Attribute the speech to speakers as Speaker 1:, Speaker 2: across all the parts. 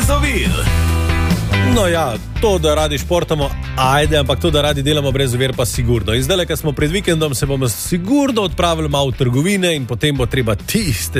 Speaker 1: ovir.
Speaker 2: No ja, to, da radi športamo, ajde, ampak to, da radi delamo brez ovir, pa sigurno. In zdaj, ko smo pred vikendom, se bomo sigurno odpravili malo v trgovine in potem bo treba tiste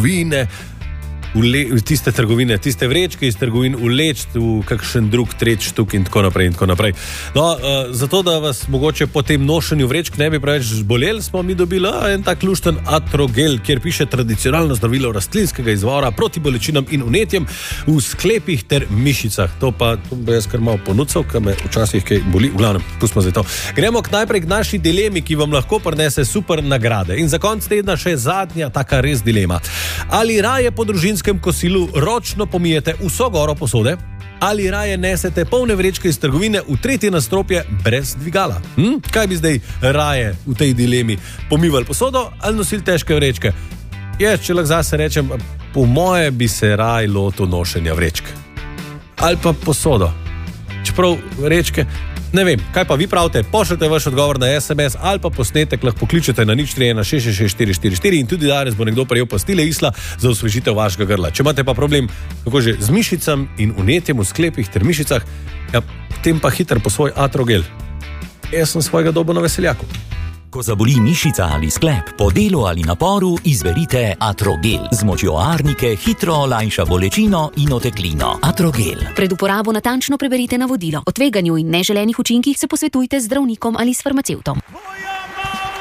Speaker 2: vrečke iz trgovin vleči v kakšen drug tretji štuk in tako naprej in tako naprej. No, zato, da vas mogoče po tem nošenju vrečk ne bi preveč zboleli, smo mi dobili en tak lušten Atrogel, kjer piše tradicionalno zdravilo rastlinskega izvora proti bolečinam in vnetjem v sklepih ter mišicah. To bo jaz kar malo ponucal, ker me včasih kaj boli. V glavnem, pustimo zdaj to. Gremo najprej k naši dilemi, ki vam lahko prinese super nagrade. In za konec tedna še zadnja taka res dilema. Ali raje po družinskem kosilu ročno pomijete vso goro posode, ali raje nesete polne vrečke iz trgovine v tretje nadstropje brez dvigala? Kaj bi zdaj raje v tej dilemi? Pomivali posodo ali nosili težke vrečke? Jaz, če lahko zase rečem, po moje bi se raje lotil nošenja vrečk. Ali pa posodo. Čeprav vrečke, ne vem, kaj pa vi pravite, pošljite vaš odgovor na SMS ali pa posnetek lahko pokličete na 031 in tudi danes bo nekdo prejel pastile Isla za osvežitev vašega grla. Če imate pa problem, kako že, z mišicam in vnetjem v sklepih ter mišicah, ja, potem pa hiter po svoj Atrogel. Jaz sem svojega dobo na veseljaku.
Speaker 1: Ko zaboli mišica ali sklep, po delu ali naporu, izberite Atrogel. Z močjo arnike hitro olajša bolečino in oteklino. Atrogel.
Speaker 3: Pred uporabo natančno preberite navodilo. O tveganju in neželenih učinkih se posvetujte z zdravnikom ali s farmacevtom.